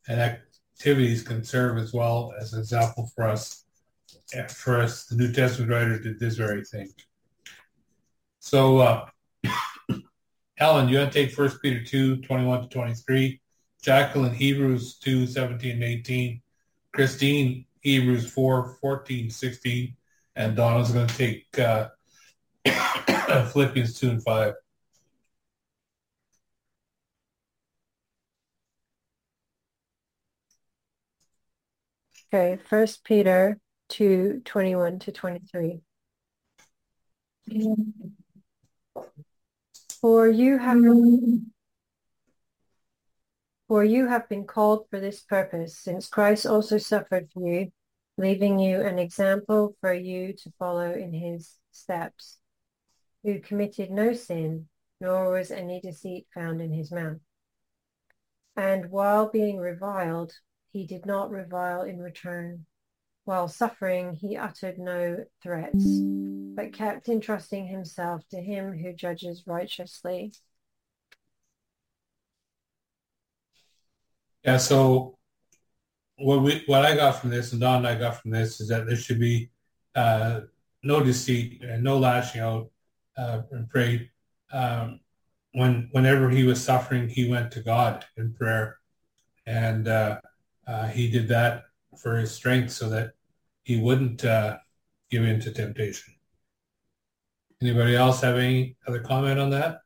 and activities can serve as well as an example for us. For us, the New Testament writer did this very thing. So, Helen, you want to take 1 Peter 2:21-23, Jacqueline, Hebrews 2:17-18, Christine, Hebrews 4:14-16, and Donna's going to take Philippians 2 and 5. Okay, 1 Peter 2:21-23. For you have been called for this purpose, since Christ also suffered for you, leaving you an example for you to follow in his steps, who committed no sin, nor was any deceit found in his mouth. And while being reviled, he did not revile in return. While suffering, he uttered no threats, but kept entrusting himself to him who judges righteously. Yeah, so what I got from this, and Don and I got from this, is that there should be no deceit and no lashing out and pray. Whenever he was suffering, he went to God in prayer, and he did that for his strength so that he wouldn't give in to temptation. Anybody else have any other comment on that?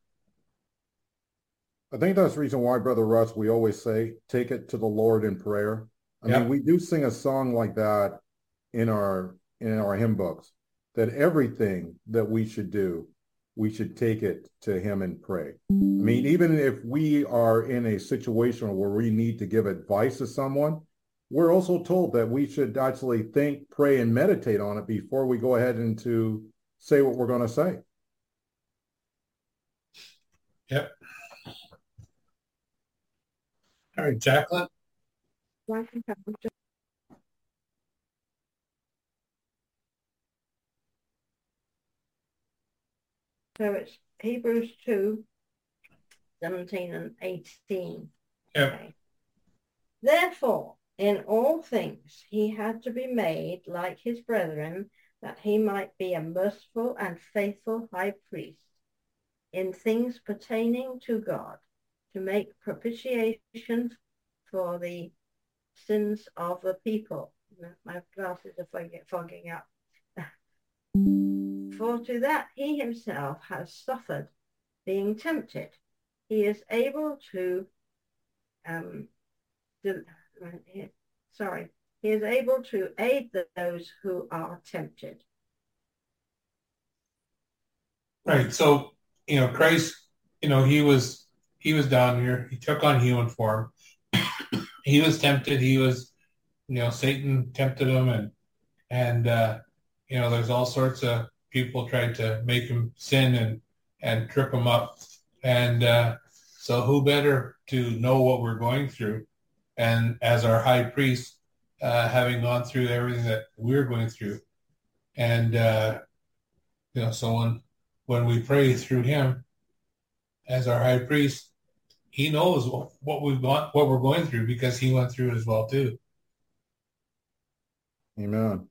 I think that's the reason why, Brother Russ, we always say, take it to the Lord in prayer. I mean, we do sing a song like that in our hymn books, that everything that we should do, we should take it to him and pray. I mean, even if we are in a situation where we need to give advice to someone, we're also told that we should actually think, pray, and meditate on it before we go ahead and to say what we're going to say. Yep. All right, Jacqueline. So it's Hebrews 2:17 and 18. Yep. Okay. Therefore, in all things he had to be made like his brethren, that he might be a merciful and faithful high priest in things pertaining to God, to make propitiation for the sins of the people. My glasses are fogging up. For to that he himself has suffered, being tempted. He is able to he is able to aid those who are tempted. Right. So, Christ, he was down here. He took on human form. He was tempted. He was, Satan tempted him, and there's all sorts of people trying to make him sin and trip him up. And so who better to know what we're going through? And as our high priest, having gone through everything that we're going through. And, so when we pray through him as our high priest, he knows what we're going through, because he went through it as well too. Amen.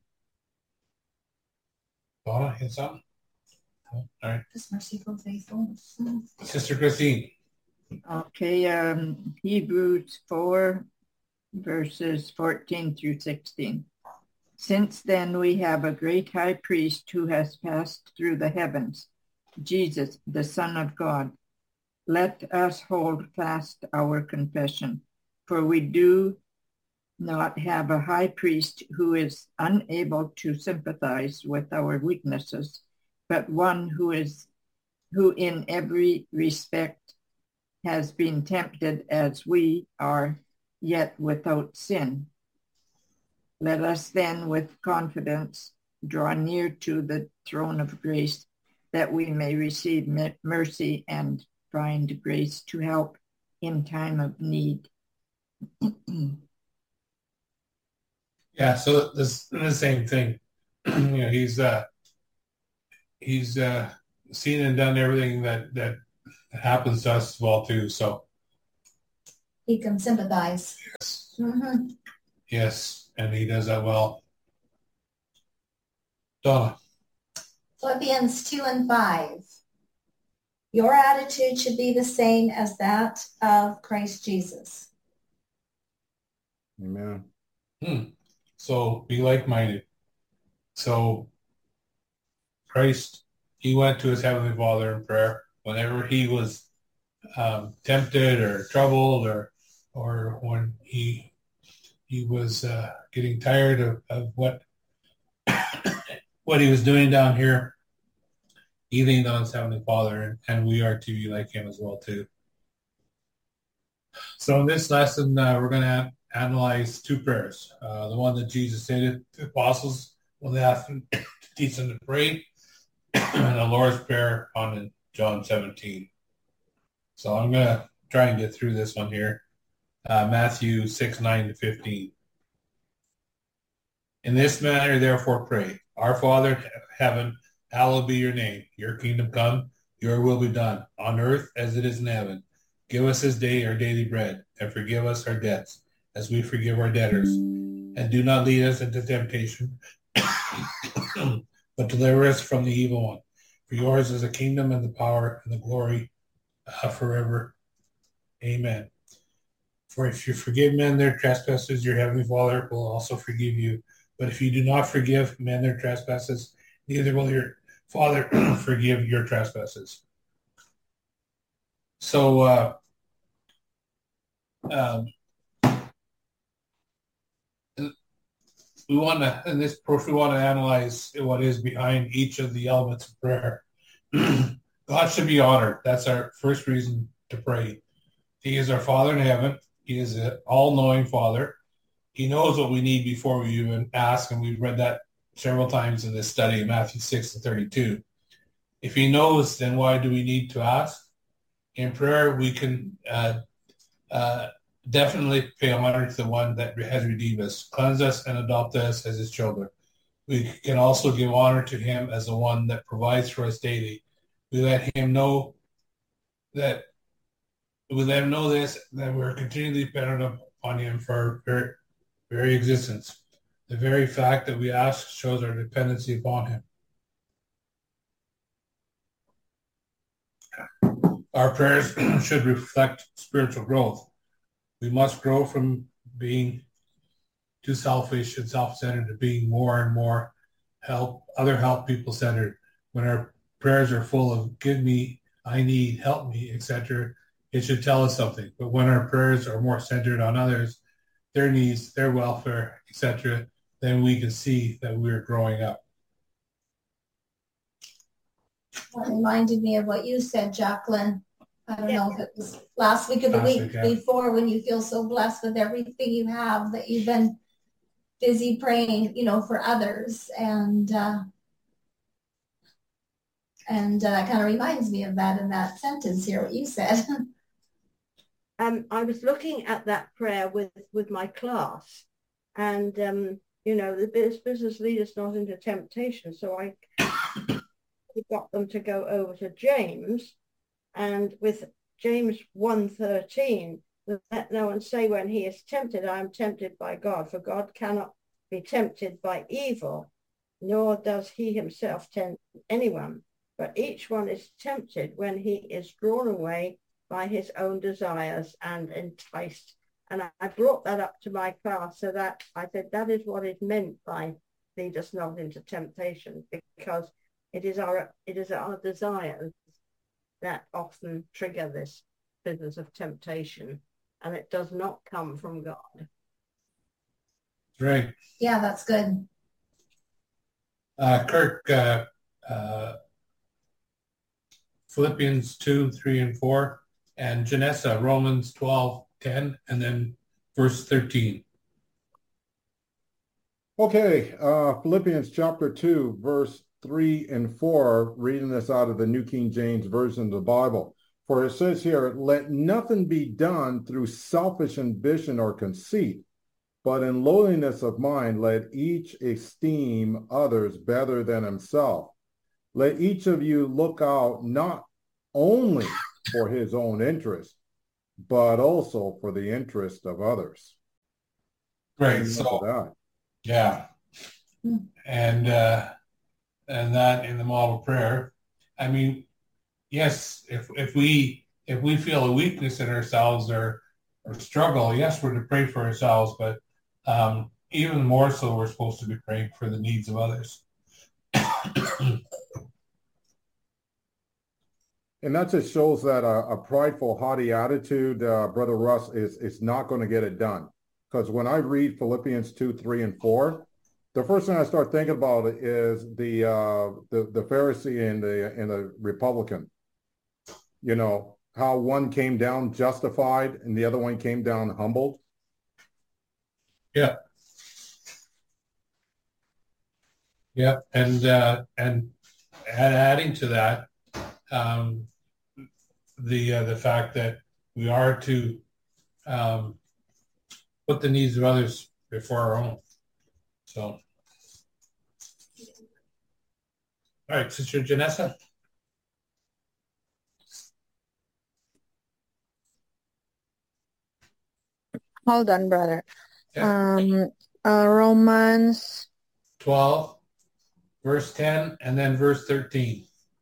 Donna, hit something? All right. This merciful, faithful. Sister Christine. Okay, Hebrews 4, verses 14 through 16. Since then we have a great high priest who has passed through the heavens, Jesus, the Son of God. Let us hold fast our confession, for we do not have a high priest who is unable to sympathize with our weaknesses, but one who in every respect has been tempted as we are, yet without sin. Let us then with confidence draw near to the throne of grace, that we may receive mercy and find grace to help in time of need. Yeah, so this is the same thing. He's seen and done everything that happens to us as well too. So he can sympathize. Yes. Mm-hmm. Yes, and he does that well. Donna. Philippians 2 and 5. Your attitude should be the same as that of Christ Jesus. Amen. So be like-minded. So Christ, he went to his Heavenly Father in prayer whenever he was tempted or troubled, or when he was getting tired of what he was doing down here. He leaned on his Heavenly Father, and we are to be like him as well too. So in this lesson, we're going to analyze two prayers. The one that Jesus said to the apostles when they asked him to teach them to pray, and the Lord's Prayer found in John 17. So I'm going to try and get through this one here. Matthew 6:9-15. In this manner, therefore, pray. Our Father in heaven, hallowed be your name. Your kingdom come, your will be done, on earth as it is in heaven. Give us this day our daily bread, and forgive us our debts, as we forgive our debtors. And do not lead us into temptation, but deliver us from the evil one. For yours is the kingdom and the power and the glory forever. Amen. For if you forgive men their trespasses, your heavenly Father will also forgive you. But if you do not forgive men their trespasses, neither will your Father forgive your trespasses. So we want to, in this course, we want to analyze what is behind each of the elements of prayer. God should be honored. That's our first reason to pray. He is our Father in heaven. He is an all-knowing Father. He knows what we need before we even ask, and we've read that several times in this study in Matthew 6:32. If he knows, then why do we need to ask? In prayer, we can definitely pay honor to the one that has redeemed us, cleansed us, and adopted us as his children. We can also give honor to him as the one that provides for us daily. We let him know that that we're continually dependent upon him for our very existence. The very fact that we ask shows our dependency upon him. Our prayers should reflect spiritual growth. We must grow from being too selfish and self-centered to being more and more help people-centered. When our prayers are full of give me, I need, help me, etc., it should tell us something. But when our prayers are more centered on others, their needs, their welfare, etc., then we can see that we're growing up. That reminded me of what you said, Jacqueline. I don't know if it was last week or the week before, when you feel so blessed with everything you have that you've been busy praying, for others. And it kind of reminds me of that in that sentence here, what you said. I was looking at that prayer with my class, and the business lead us not into temptation. So I got them to go over to James, and with James 1:13, let no one say when he is tempted, I am tempted by God, for God cannot be tempted by evil, nor does he himself tempt anyone. But each one is tempted when he is drawn away by his own desires and enticed. And I brought that up to my class, so that I said that is what is meant by lead us not into temptation, because it is our desires that often trigger this business of temptation, and it does not come from God. Right. Yeah, that's good. Kirk, Philippians 2:3-4, and Janessa, Romans 12:10, and then verse 13. Okay, Philippians chapter 2, verse 3 and 4, reading this out of the New King James Version of the Bible. For it says here, let nothing be done through selfish ambition or conceit, but in lowliness of mind, let each esteem others better than himself. Let each of you look out not only for his own interest, but also for the interest of others. Right. So yeah. And that in the model prayer, I mean, yes, if we feel a weakness in ourselves or struggle, yes, we're to pray for ourselves, but even more so, we're supposed to be praying for the needs of others. And that just shows that a prideful, haughty attitude, Brother Russ, is not going to get it done. Because when I read Philippians 2, 3, and 4, the first thing I start thinking about is the Pharisee and the Republican. You know, how one came down justified and the other one came down humbled. Yeah. Yeah, and adding to that, the fact that we are to put the needs of others before our own. So, all right, Sister Janessa. Hold on, brother. Yeah. Romans 12, verse 10, and then verse 13.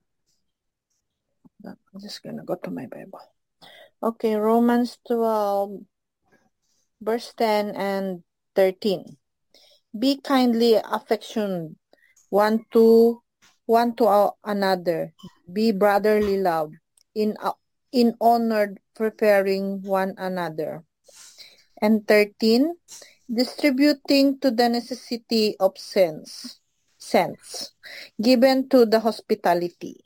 I'm just going to go to my Bible. Okay, Romans 12, verse 10 and 13. Be kindly affectioned one to another. Be brotherly love, in honor preferring one another. And 13, distributing to the necessity of sense, given to the hospitality.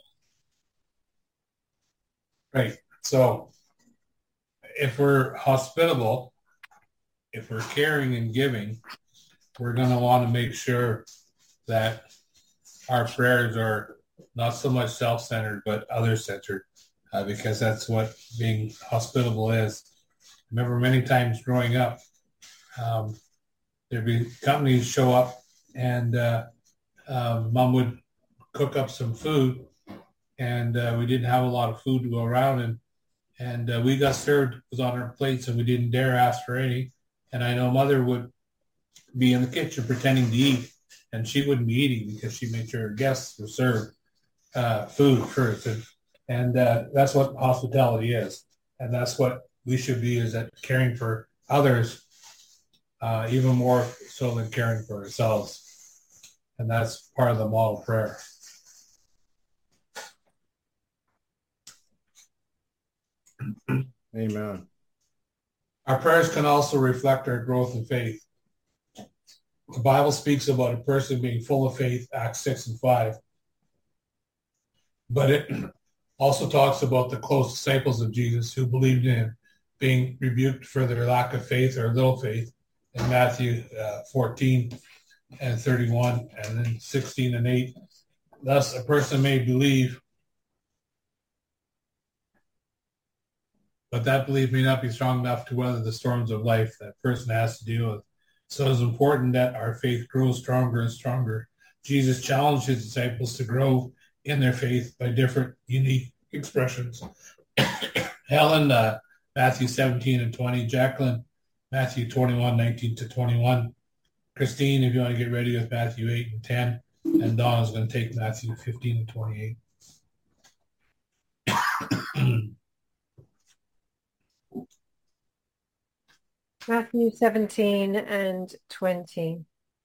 Right. So if we're hospitable, if we're caring and giving, we're going to want to make sure that our prayers are not so much self-centered, but other-centered, because that's what being hospitable is. I remember many times growing up, there'd be companies show up and Mom would cook up some food, and we didn't have a lot of food to go around, and we got served, it was on our plates, and we didn't dare ask for any. And I know Mother would be in the kitchen pretending to eat, and she wouldn't be eating because she made sure her guests were served food first. And that's what hospitality is. And that's what we should be, is at caring for others, even more so than caring for ourselves. And that's part of the model prayer. Amen. Our prayers can also reflect our growth in faith. The Bible speaks about a person being full of faith, Acts 6 and 5. But it also talks about the close disciples of Jesus who believed in him being rebuked for their lack of faith or little faith in Matthew 14 and 31, and then 16 and 8. Thus, a person may believe, but that belief may not be strong enough to weather the storms of life that person has to deal with. So it's important that our faith grows stronger and stronger. Jesus challenged his disciples to grow in their faith by different, unique expressions. Helen, Matthew 17 and 20. Jacqueline, Matthew 21, 19 to 21. Christine, if you want to get ready with Matthew 8 and 10. And Donna's going to take Matthew 15 and 28. Matthew 17 and 20.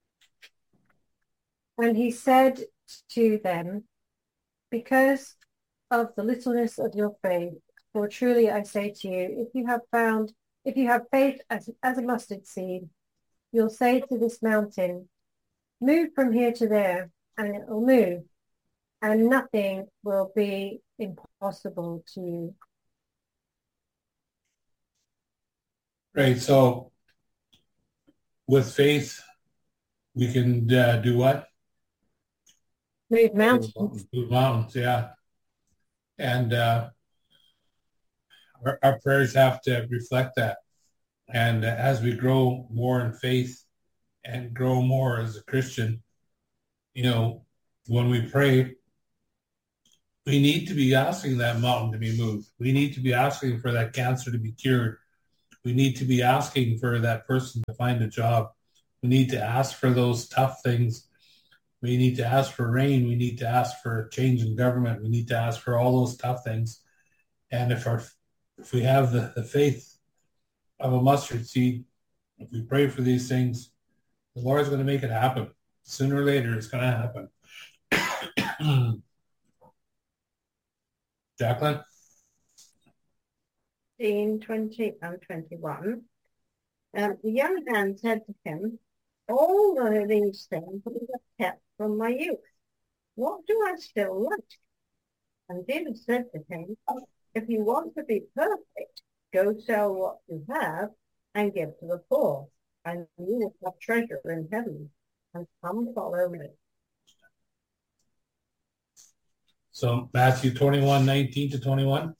And he said to them, because of the littleness of your faith, for truly I say to you, if you have faith as a mustard seed, you'll say to this mountain, move from here to there, and it will move, and nothing will be impossible to you. Right. So with faith, we can do what? Move mountains. Move mountains, yeah. And our prayers have to reflect that. And as we grow more in faith and grow more as a Christian, when we pray, we need to be asking that mountain to be moved. We need to be asking for that cancer to be cured. We need to be asking for that person to find a job. We need to ask for those tough things. We need to ask for rain. We need to ask for a change in government. We need to ask for all those tough things. And if we have the faith of a mustard seed, if we pray for these things, the Lord's going to make it happen. Sooner or later, it's going to happen. Jacqueline? 20, and 21. The young man said to him, all of these things I have kept from my youth. What do I still lack? And Jesus said to him, if you want to be perfect, go sell what you have and give to the poor, and you will have treasure in heaven, and come follow me. So Matthew 21, 19 to 21.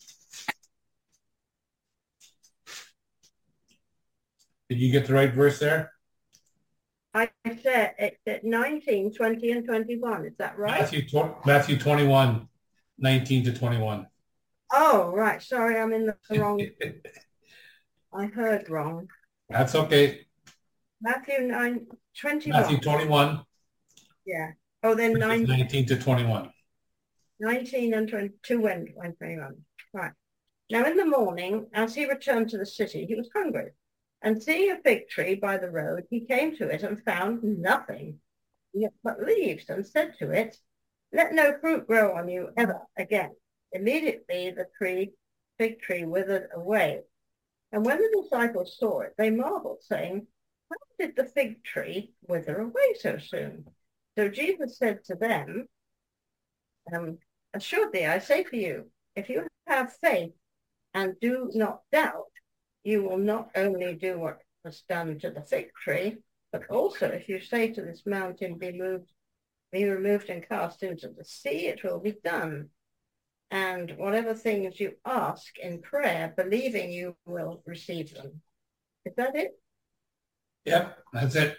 Did you get the right verse there? I said it's at 19, 20, and 21. Is that right? Matthew 21, 19 to 21. Oh, right. Sorry, I'm in the wrong. I heard wrong. That's okay. Matthew 9, 21. Matthew 21. Yeah. Oh, then 19 to 21. 19 and 22 and 21. Right. Now in the morning, as he returned to the city, he was hungry. And seeing a fig tree by the road, he came to it and found nothing but leaves, and said to it, let no fruit grow on you ever again. Immediately the fig tree withered away. And when the disciples saw it, they marveled, saying, how did the fig tree wither away so soon? So Jesus said to them, assuredly, I say to you, if you have faith and do not doubt, you will not only do what was done to the fig tree, but also if you say to this mountain, be removed and cast into the sea, it will be done. And whatever things you ask in prayer, believing you will receive them. Is that it? Yep, that's it.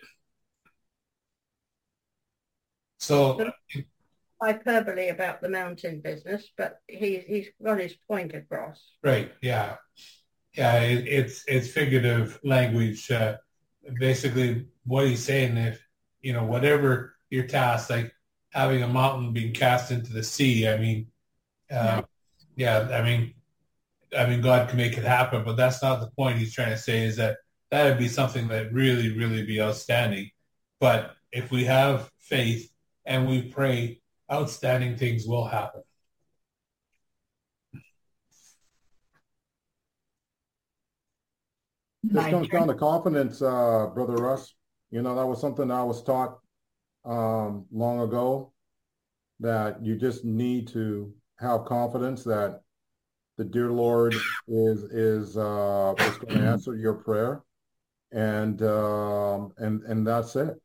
So hyperbole about the mountain business, but he's got his point across. Right, yeah. Yeah, it's figurative language. Basically, what he's saying, if whatever your task, like having a mountain being cast into the sea, I mean, God can make it happen, but that's not the point he's trying to say. Is that would be something that really, really be outstanding. But if we have faith and we pray, outstanding things will happen. This comes down to confidence, Brother Russ. That was something I was taught long ago, that you just need to have confidence that the dear Lord is going to answer your prayer, and that's it.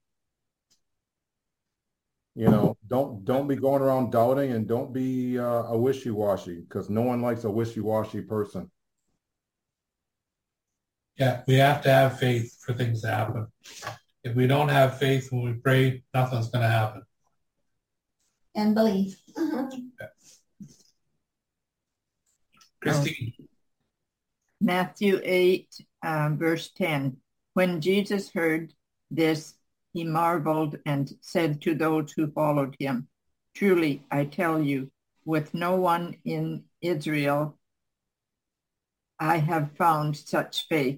Don't be going around doubting, and don't be a wishy-washy, because no one likes a wishy-washy person. Yeah, we have to have faith for things to happen. If we don't have faith when we pray, nothing's going to happen. And believe. Christine. Matthew 8, verse 10. When Jesus heard this, he marveled and said to those who followed him, truly, I tell you, with no one in Israel I have found such faith.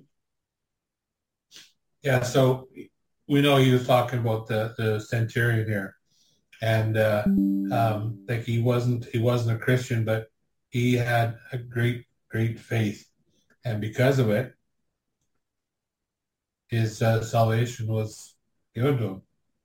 Yeah, so we know he was talking about the centurion here, and like he wasn't a Christian, but he had a great faith, and because of it, his salvation was given to him.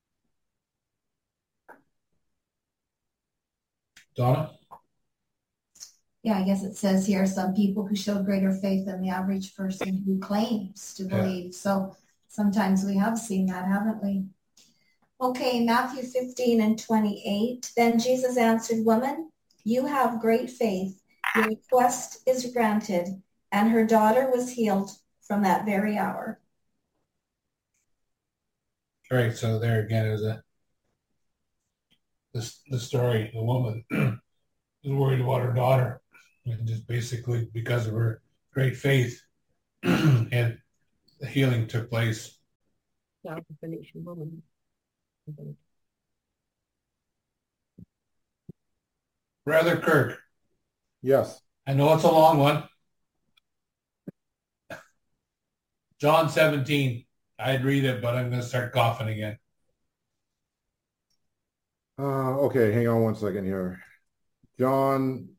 Donna? Yeah, I guess it says here some people who showed greater faith than the average person who claims to believe. Yeah. So sometimes we have seen that, haven't we? Okay, Matthew 15 and 28. Then Jesus answered, woman, you have great faith. Your request is granted. And her daughter was healed from that very hour. All right, so there again is the story. The woman was worried about her daughter, and just basically because of her great faith, and the healing took place. Yeah, the Phoenician woman. Brother Kirk, Yes. I know it's a long one. John 17. I'd read it, but I'm going to start coughing again. Okay, hang on one second here. John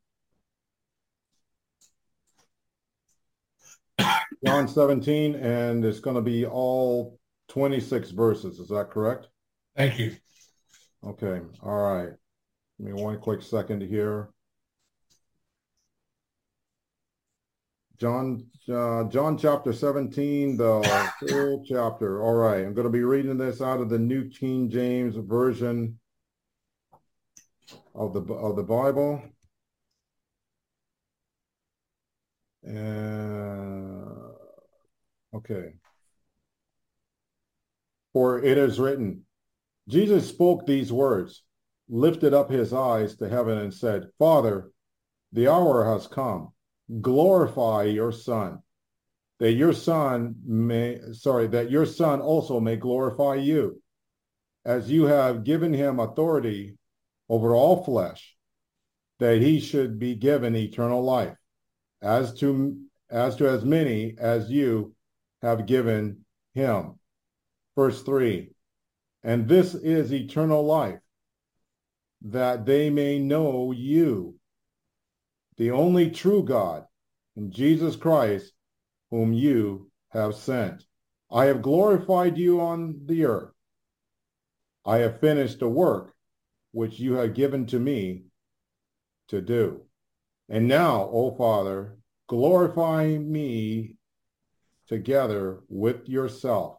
17, and it's going to be all 26 verses. Is that correct? Thank you. Okay, all right. Give me one quick second here. John chapter 17, the whole chapter. All right, I'm going to be reading this out of the New King James Version of the Bible. Okay. For it is written, Jesus spoke these words, lifted up his eyes to heaven and said, Father, the hour has come. Glorify your Son, that your Son also may glorify you, as you have given him authority over all flesh, that he should be given eternal life, as to as many as you have given him. Verse 3, and this is eternal life, that they may know you, the only true God, and Jesus Christ, whom you have sent. I have glorified you on the earth. I have finished the work which you have given to me to do. And now, O Father, glorify me together with yourself,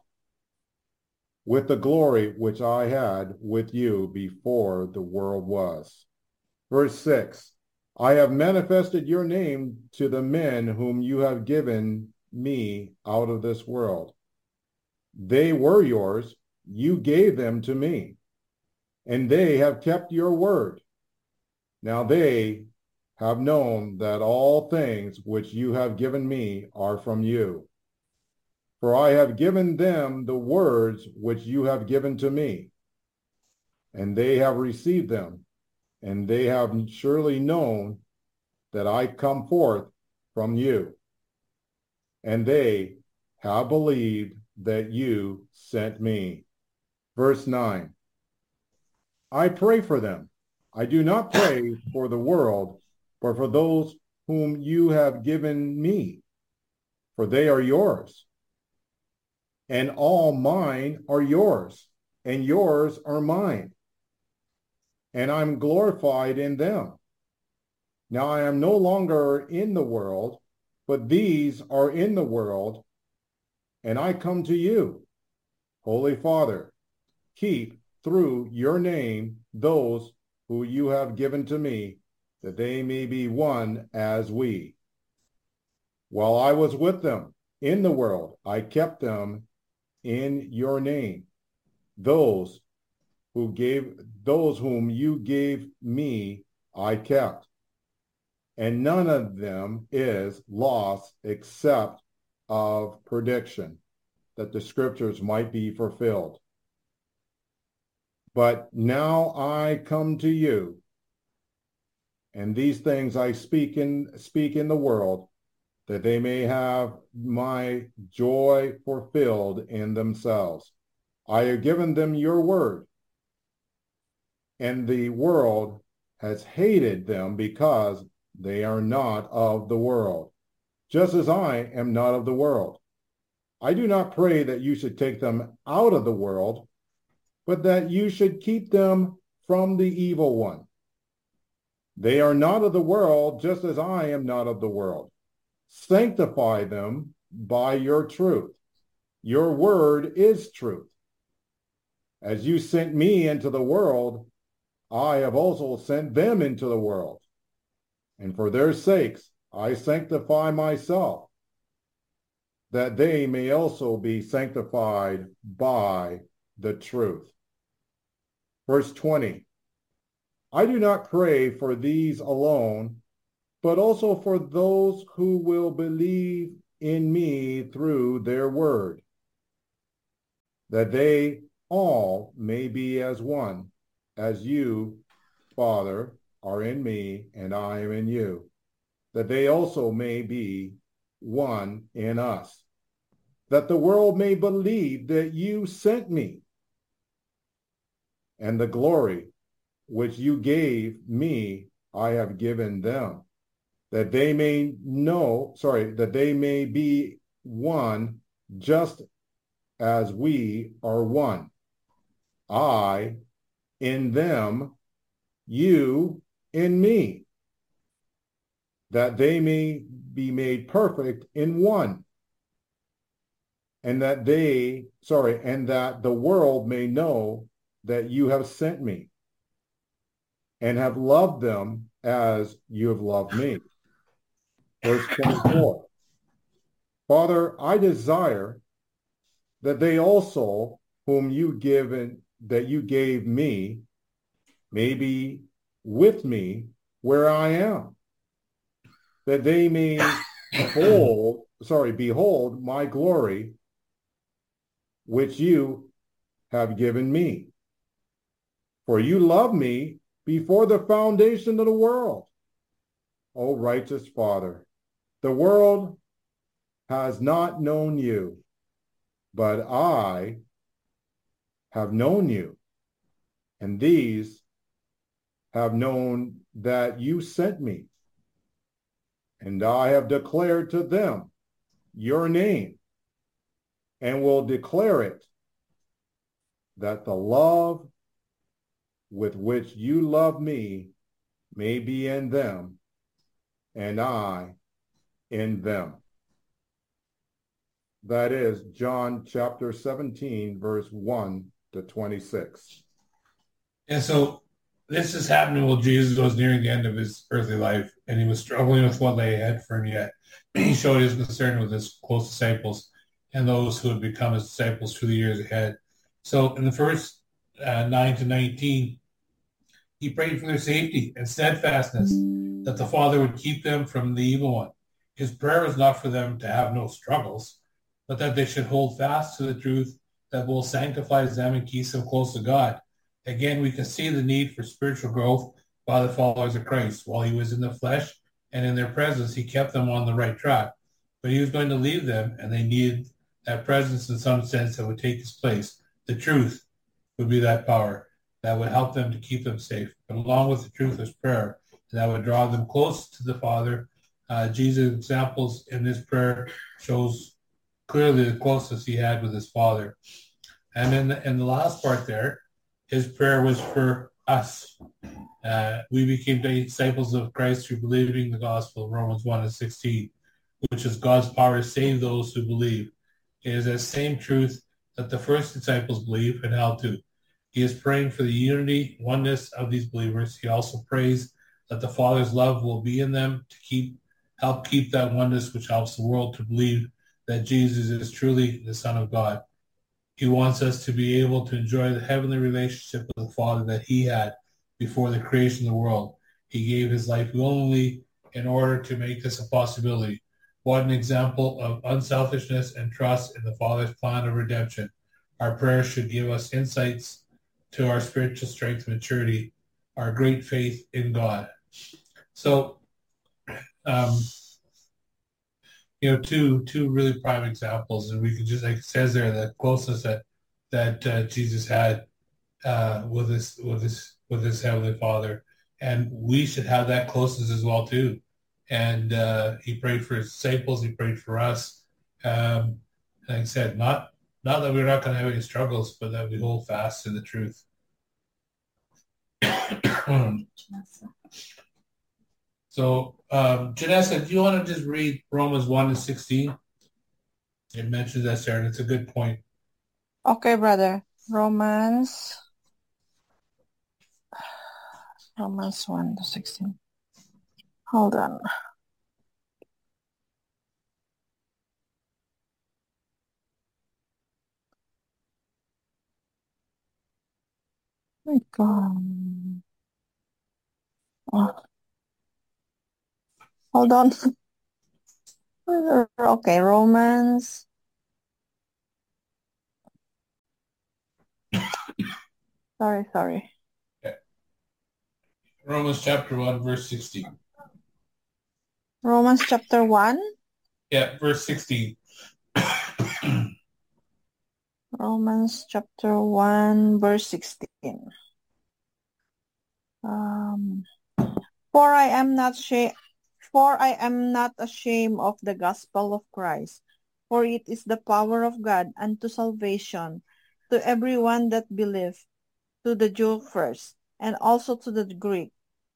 with the glory which I had with you before the world was. Verse 6, I have manifested your name to the men whom you have given me out of this world. They were yours, you gave them to me, and they have kept your word. Now they have known that all things which you have given me are from you. For I have given them the words which you have given to me, and they have received them, and they have surely known that I come forth from you, and they have believed that you sent me. Verse 9, I pray for them. I do not pray for the world, but for those whom you have given me, for they are yours. And all mine are yours, and yours are mine. And I'm glorified in them. Now I am no longer in the world, but these are in the world, and I come to you. Holy Father, keep through your name those who you have given to me, that they may be one as we. While I was with them in the world, I kept them in your name. Those whom you gave me, I kept. And none of them is lost except of prediction, that the scriptures might be fulfilled. But now I come to you, and these things I speak in the world, that they may have my joy fulfilled in themselves. I have given them your word, and the world has hated them because they are not of the world, just as I am not of the world. I do not pray that you should take them out of the world, but that you should keep them from the evil one. They are not of the world, just as I am not of the world. Sanctify them by your truth. Your word is truth. As you sent me into the world, I have also sent them into the world. And for their sakes, I sanctify myself, that they may also be sanctified by the truth. Verse 20, I do not pray for these alone, but also for those who will believe in me through their word, that they all may be as one, as you, Father, are in me, and I am in you, that they also may be one in us, that the world may believe that you sent me, and the glory which you gave me, I have given them, that they may that they may be one, just as we are one. I in them, you in me, that they may be made perfect in one, and that the world may know that you have sent me and have loved them as you have loved me. Verse 24. Father, I desire that they also whom you gave me may be with me where I am, that they may behold my glory, which you have given me. For you loved me before the foundation of the world. O righteous Father, the world has not known you, but I have known you, and these have known that you sent me, and I have declared to them your name, and will declare it, that the love with which you love me may be in them, and I in them. That is John chapter 17, verse 1 to 26. And so this is happening while Jesus was nearing the end of his earthly life, and he was struggling with what lay ahead for him yet. He showed his concern with his close disciples and those who would become his disciples through the years ahead. So in the first 9 to 19, he prayed for their safety and steadfastness, that the Father would keep them from the evil one. His prayer was not for them to have no struggles, but that they should hold fast to the truth that will sanctify them and keep them close to God. Again, we can see the need for spiritual growth by the followers of Christ. While he was in the flesh and in their presence, he kept them on the right track. But he was going to leave them, and they needed that presence in some sense that would take his place. The truth would be that power that would help them to keep them safe. But along with the truth is prayer, and that would draw them close to the Father. Jesus' examples in this prayer shows clearly the closeness he had with his Father. And in the last part there, his prayer was for us. We became disciples of Christ through believing the gospel, Romans 1 and 16, which is God's power to save those who believe. It is that same truth that the first disciples believed and held to. He is praying for the unity, oneness of these believers. He also prays that the Father's love will be in them to help keep that oneness, which helps the world to believe that Jesus is truly the Son of God. He wants us to be able to enjoy the heavenly relationship with the Father that he had before the creation of the world. He gave his life willingly in order to make this a possibility. What an example of unselfishness and trust in the Father's plan of redemption. Our prayers should give us insights to our spiritual strength and maturity, our great faith in God. So, two really prime examples, and we can just, like it says there, the closeness that Jesus had with his heavenly Father, and we should have that closeness as well too. And he prayed for his disciples, he prayed for us. Like I said, not that we're not going to have any struggles, but that we hold fast to the truth. So, Janessa, do you want to just read Romans 1 and 16? It mentions that there, and it's a good point. Okay, brother. Romans 1 to 16. Hold on. My God. Oh. Hold on. Okay, Romans. Sorry. Yeah. Romans chapter 1, verse 16. Romans chapter 1. Yeah, verse 16. Romans chapter 1, verse 16. Um, for I am not ashamed of the gospel of Christ, for it is the power of God unto salvation to everyone that believeth, to the Jew first, and also to the Greek.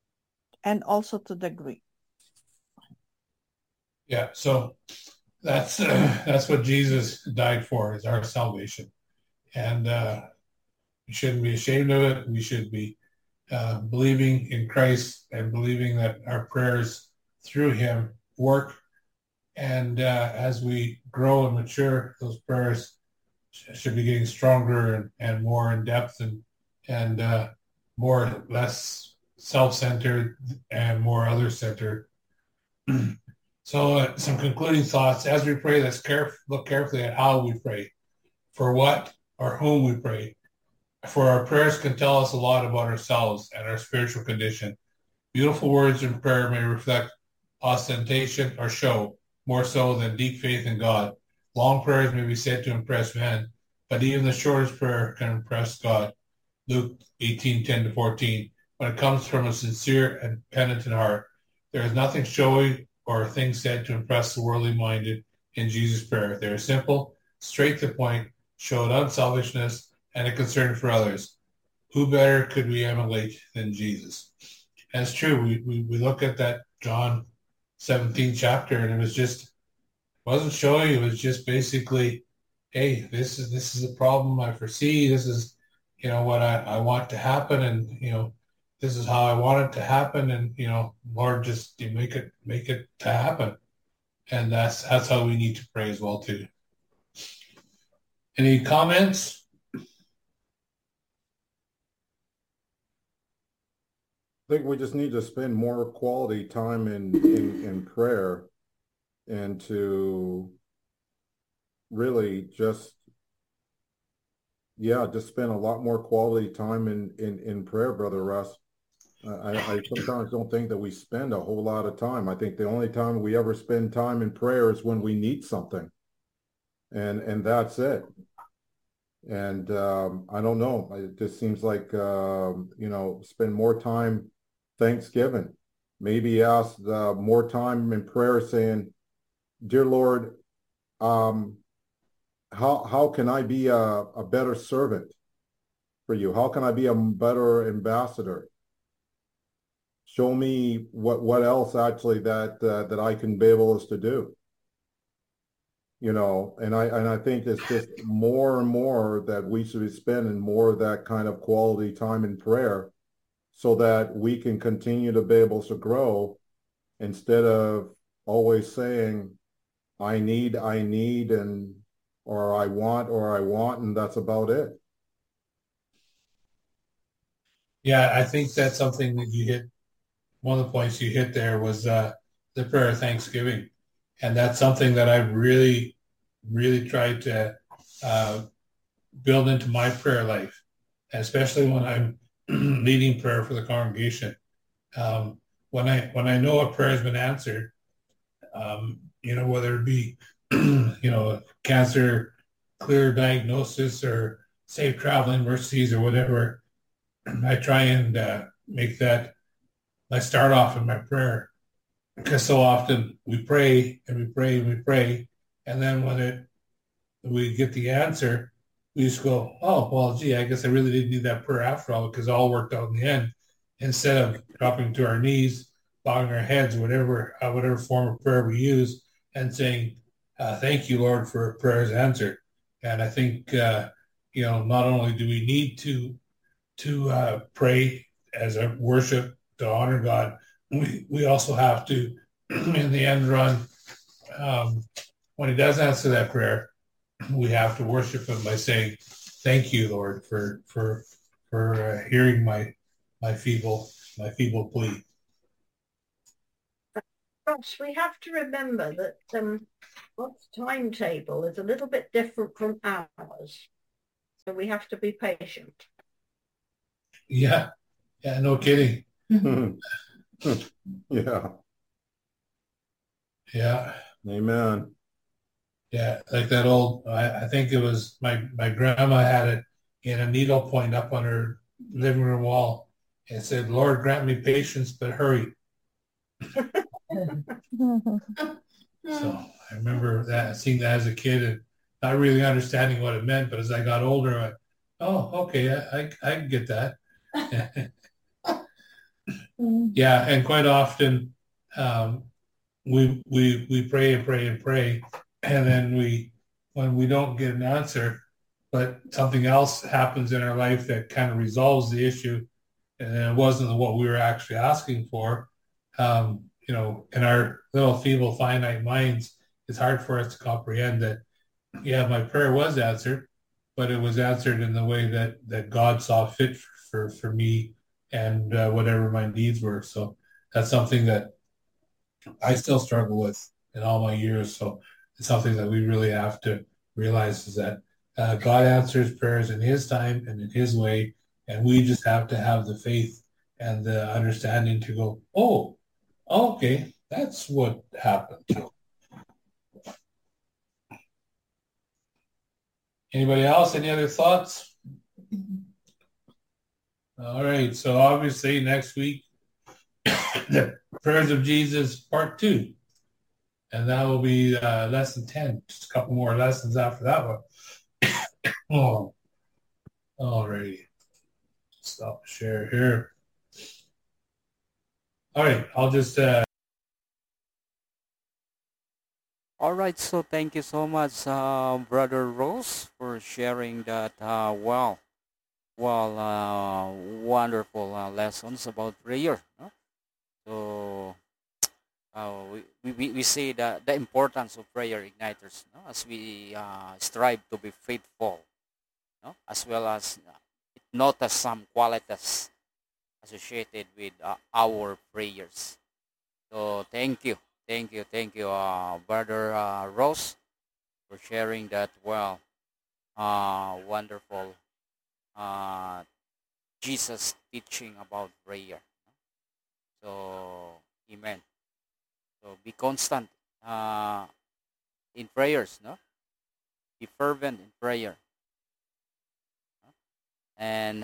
Yeah, so that's what Jesus died for, is our salvation. And we shouldn't be ashamed of it. We should be believing in Christ and believing that our prayers through him work. And as we grow and mature, those prayers should be getting stronger and more in depth and less self-centered and more other-centered. So some concluding thoughts. As we pray, let's look carefully at how we pray, for what or whom we pray. For our prayers can tell us a lot about ourselves and our spiritual condition. Beautiful words in prayer may reflect ostentation or show, more so than deep faith in God. Long prayers may be said to impress men, but even the shortest prayer can impress God. Luke 18:10-14. When it comes from a sincere and penitent heart, there is nothing showy or a thing said to impress the worldly minded in Jesus' prayer. They are simple, straight to the point, show an unselfishness and a concern for others. Who better could we emulate than Jesus? And it's true. We look at that John 17 chapter, and wasn't showy. It was just basically, hey, this is a problem I foresee. This is, what I want to happen, and this is how I want it to happen, and Lord, just make it to happen. And that's how we need to pray as well too. Any comments? I think we just need to spend more quality time in prayer, and to really just spend a lot more quality time in prayer, Brother Russ. I sometimes don't think that we spend a whole lot of time. I think the only time we ever spend time in prayer is when we need something, and that's it. And I don't know. It just seems like spend more time Thanksgiving. Maybe ask more time in prayer, saying, "Dear Lord, how can I be a better servant for you? How can I be a better ambassador? Show me what else actually that I can be able to do." And I think it's just more and more that we should be spending more of that kind of quality time in prayer, so that we can continue to be able to grow, instead of always saying, I need, and or I want, and that's about it. Yeah, I think that's something that you hit. One of the points you hit there was the prayer of thanksgiving. And that's something that I've really, really tried to build into my prayer life, especially when I'm leading prayer for the congregation. When I know a prayer has been answered, whether it be, cancer, clear diagnosis, or safe traveling mercies or whatever, I try and make that, I start off in my prayer, because so often we pray and we pray and we pray, and then when we get the answer, we just go, oh, well, gee, I guess I really didn't need that prayer after all, because it all worked out in the end, instead of dropping to our knees, bowing our heads, whatever form of prayer we use, and saying, thank you, Lord, for prayers answered. And I think, not only do we need to pray as a worship to honor God, we also have to, in the end run, when he does answer that prayer, we have to worship him by saying, thank you, Lord, for hearing my feeble plea. Ross, we have to remember that God's timetable is a little bit different from ours. So we have to be patient. Yeah. Yeah, no kidding. Yeah. Yeah. Amen. Yeah, like that old, I think it was my grandma had it in a needle point up on her living room wall. It said, Lord, grant me patience, but hurry. So I remember that, seeing that as a kid and not really understanding what it meant. But as I got older, I went, oh, okay, I can get that. Yeah, and quite often we pray and pray and pray, and then when we don't get an answer, but something else happens in our life that kind of resolves the issue, and it wasn't what we were actually asking for. In our little feeble finite minds, it's hard for us to comprehend that, yeah, my prayer was answered, but it was answered in the way that God saw fit for me and whatever my needs were. So that's something that I still struggle with in all my years. So it's something that we really have to realize is that God answers prayers in His time and in His way, and we just have to have the faith and the understanding to go, oh, okay, that's what happened. Anybody else? Any other thoughts? All right. So obviously next week, the prayers of Jesus part 2. And that will be lesson 10. Just a couple more lessons after that one. Oh, all right. Stop share here. All right. I'll just... All right, so thank you so much, Brother Rose, for sharing that wonderful lessons about prayer. No? So we see the importance of prayer igniters, no? As we strive to be faithful, no? As well as notice some qualities associated with our prayers. So thank you, Brother Rose, for sharing that wonderful Jesus teaching about prayer. So, amen. So be constant in prayers, no? Be fervent in prayer, no? And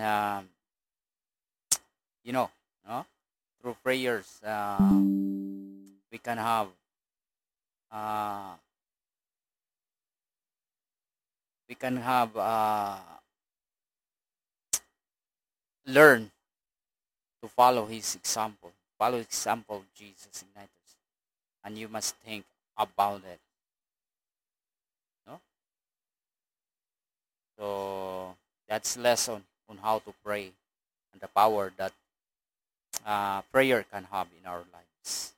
no? Through prayers, we can have uh, learn to follow his example. Follow the example of Jesus Igniters, and you must think about it. No? So that's lesson on how to pray and the power that prayer can have in our lives.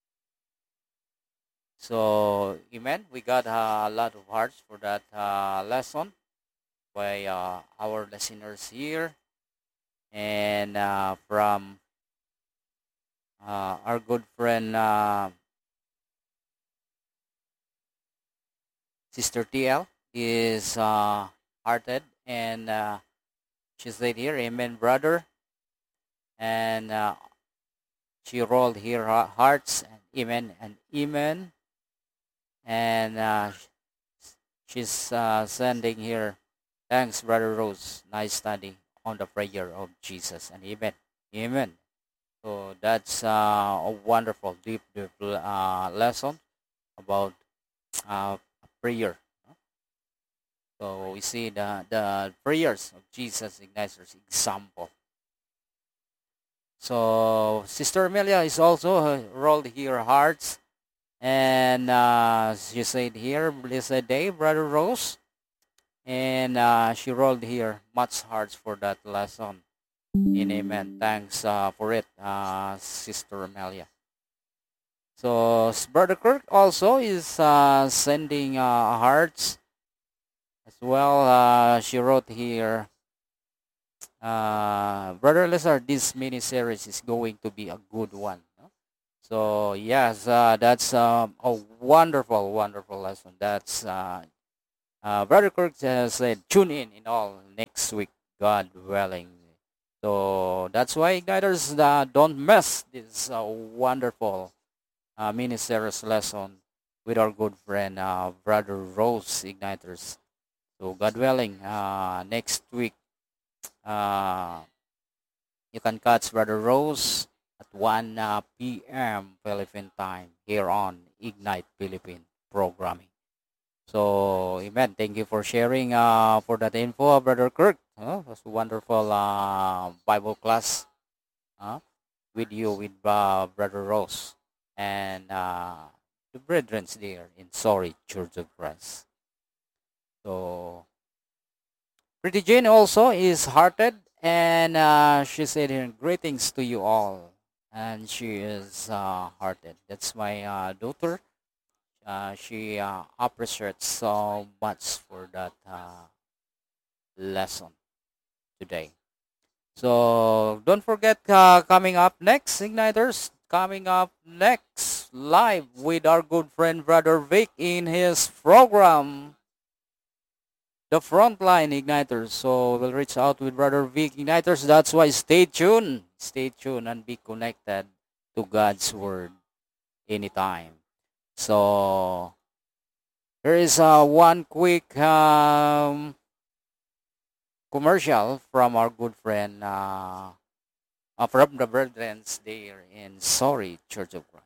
So, amen. We got a lot of hearts for that lesson by our listeners here, and from our good friend Sister TL is hearted, and she said here, amen, brother. And she rolled her hearts, and amen. And she's sending here, thanks, Brother Rose. Nice study on the prayer of Jesus, and amen. So that's a wonderful, deep lesson about prayer. So we see the prayers of Jesus Ignatius example. So Sister Amelia is also rolled her hearts, and she said here, blessed day, Brother Rose, and she rolled here much hearts for that lesson. And amen. Thanks for it, Sister Amelia. So Brother Kirk also is sending hearts as well. She wrote here, Brother Lizard, this mini series is going to be a good one. No? So yes, that's a wonderful, wonderful lesson. That's Brother Kirk said, tune in all next week, God willing. So that's why Igniters, don't miss this wonderful minister's lesson with our good friend Brother Rose Igniters. So God willing, next week you can catch Brother Rose at 1 p.m. Philippine time here on Ignite Philippine programming. So, amen. Thank you for sharing for that info, Brother Kirk. It was a wonderful Bible class with you, with Brother Rose and the brethren there in Sorry Church of Christ. So, Pretty Jane also is hearted, and she said here, greetings to you all. And she is hearted. That's my daughter. She appreciates so much for that lesson today. So don't forget, coming up next, Igniters, coming up next, live with our good friend Brother Vic in his program, The Frontline Igniters. So we'll reach out with Brother Vic Igniters. That's why stay tuned and be connected to God's Word anytime. So there is one quick commercial from our good friend from the brethren there in Sorry Church of Christ.